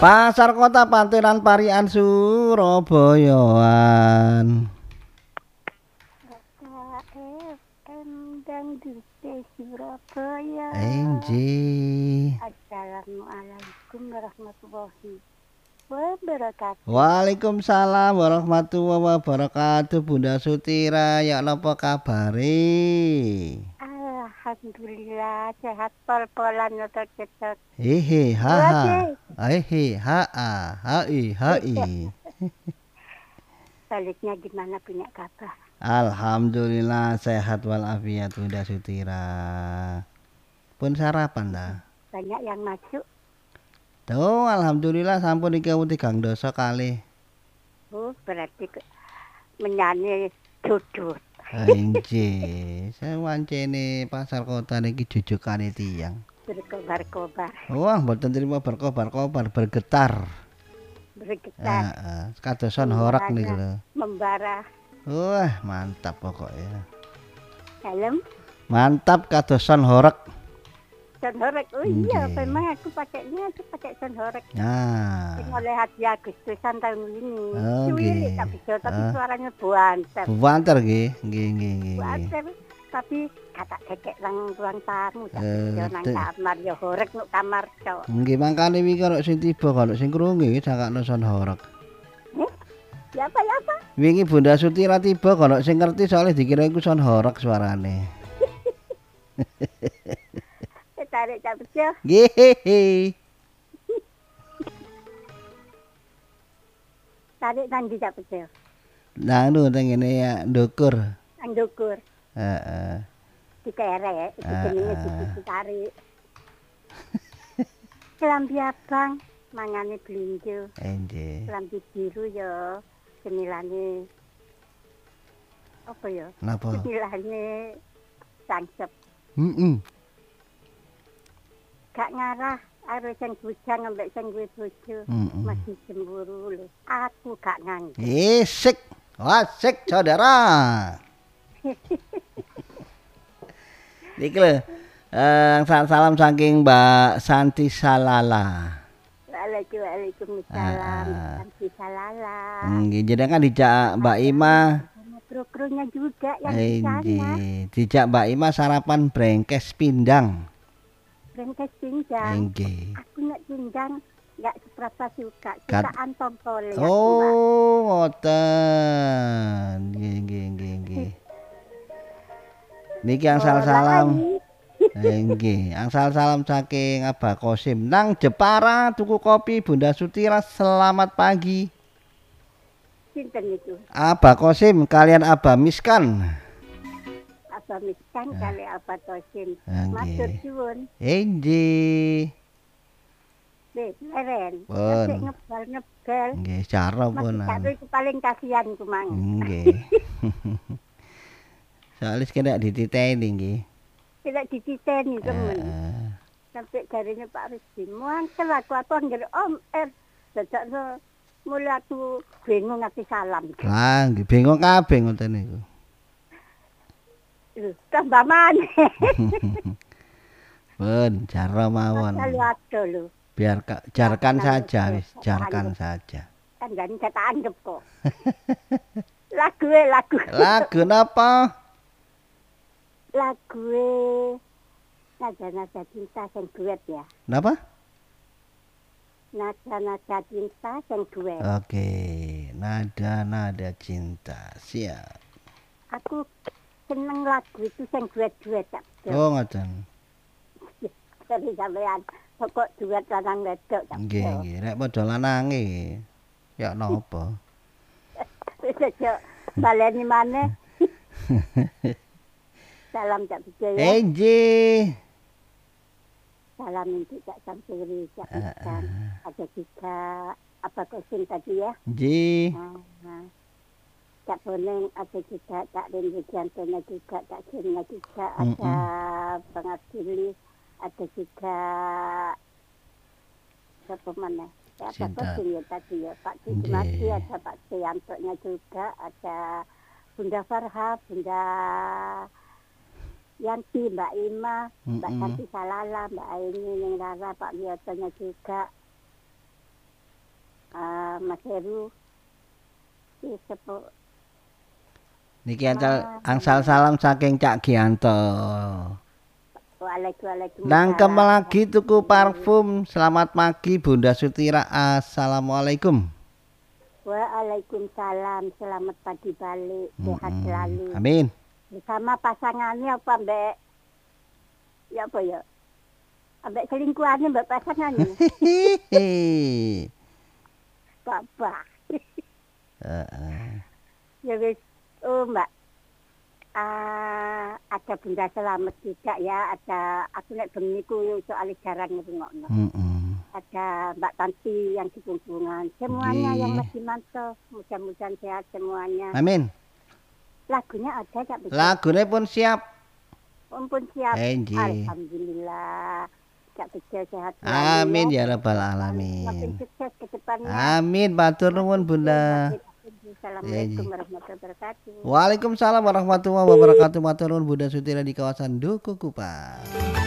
Pasar Kota Panturan Parian Surabayaan. KFM Dangdut Surabaya. Enji. Assalamualaikum warahmatullahi wabarakatuh. Waalaikumsalam warahmatullahi wabarakatuh. Bunda Sutira, ya napa kabare? Alhamdulillah sehat pol-polan otot cetot. Hehe haha. Waduh. Hehe haa. Hai hai. Baliknya gimana punya kabar? Alhamdulillah sehat walafiat Bunda Sutira. Pun sarapan dah. Banyak yang masuk. Tuh, alhamdulillah sampun iki tigang dosa kalih. Oh, berarti menyanyi jodoh. Enji, saya wancene pasar kota niki jujukane tiyang. Berkobar-kobar. Wah, mboten trimo berkobar-kobar, bergetar. Bergetar. Kadosan horak niku lho. Membara. Wah, mantap pokoknya. Helm. Mantap kadosan horak. Sonhorek, oh iya, memang aku pakai sonhorek. Nah. Oleh hadiah Agustusan tahun ini. Oh, Cuy, tapi suaranya buanter. Buanter nggih, nggih. Buanter, tapi kata kekek nang ruang tamu, tapi nang kamar ya horek nuk kamar tok. Nggih, mangkane wingi karo sing tiba karo sing krungu sakakno sonhorek. Ya apa? Wingi Bunda Sutira tiba karo sing ngerti soalnya dikira iku sonhorek suarane. Tarik tak betul. Nggih. Tarik nanti tak betul. Nah, nu teng ngene ya ndukur. Ndukur. Heeh. Dikerek, iki jenenge ditarik. Kelambi abang mangane blinjo. Nggih. Kelambi biru ya semilane apa ya? Napa? Semilane sangsep. Gak ngarah karo sing bujang ambek sing duwe bojo. Masih cemburu lho. Aku gak nganggep. Sik. Asik saudara. Niki lho. Salam saking Mbak Santi Salala. Waalaikumsalam. Santi Salala. Nggih, jenengan dijak Mbak Ima. Kru-krunya juga yang di sana. Dijak Mbak Ima sarapan brengkes pindang. Brengkes pindang. Nggih. Aku nek pindang enggak seberapa suka. Sukaan tompol ya. Oh, ngoten. Nggih. Niki angsal salam. Nggih, angsal salam saking Abah Kosim nang Jepara tuku kopi Bunda Sutira. Selamat pagi. Sinten itu? Abah Kosim kalian Abah Miskan. Abah Miskan kali Abah Kosim. Matur suwun. Nggih. Leren. Pun. Ngebal. Nggih, cara pun. Tapi itu paling kasihan kumang. Nggih. Soalnya kena dititeni nggih. Tidak dititeni temen. Sampai jarinya Pak Rizky. Muangkel aku anggere Om Dadakno mulai aku bingung ngasih salam. Lah, nggih bingung kabeh ngoten niku. Tambah maneh. Pun, cara mawon. Jarkan saja wis, jarkan saja. Kan jan tak anggap kok. Lagu. Lagu napa? Lagu Nada-nada cinta sing duet ya. Napa? Nada-nada cinta sing duet. Oke, nada-nada cinta. Siap. Aku seneng lagu itu sing duet-duet. Oh, ngoten. Seri sampean pokok duet lanang wedok. Nggih. Nek padha lanange ya napa? Wis aja baleni maneh. Salam Cak Bejo ya. Nggih. Salam untuk Cak Samsuri, Cak Ikan. Ada juga apa Kosim tadi ya. Nggih. Cak Boneng ada juga, Cak Rindu Jantona juga, Cak Jena juga, ada Bang Abdili, ada juga siapa mana? Apa Kosim ya tadi ya, Pak Cijimati, ada Pak Seyantoknya juga, ada Bunda Farha, Bunda Yanti, Mbak Ima, Mbak Santi Salala, Mbak Aini, Neng Rara, Pak Biotanya juga. Mas Heru. Sepo. Niki angsal salam saking Cak Gianto. Waalaikumsalam. Nangkem lagi tuku parfum. Selamat pagi Bunda Sutira. Assalamualaikum. Waalaikumsalam. Selamat pagi balik. Sehat selalu. Amin. Bersama pasangannya apa Mbak? Ya apa ya? Ambek selingkuhannya Mbak pasangannya. Papa. Ya wis, oh Mbak. Ada Bunda Selamat juga ya, ada aku nek bengi ku soal jarang ngrungokno. Ada Mbak Tanti yang di Punggungan. Semuanya yang masih mantap, mudah-mudahan sehat semuanya. Amin. Lagunya ada Kak? Lagune pun siap. Pun siap. Alhamdulillah. Kak Bejo sehat selalu. Amin ya ya rabbal Makin alamin. sukses ke depannya. Amin, matur nuwun Bunda. Assalamualaikum warahmatullahi wabarakatuh. Waalaikumsalam warahmatullahi wabarakatuh. Matur nuwun Bunda Sutira di kawasan Duku Kupas.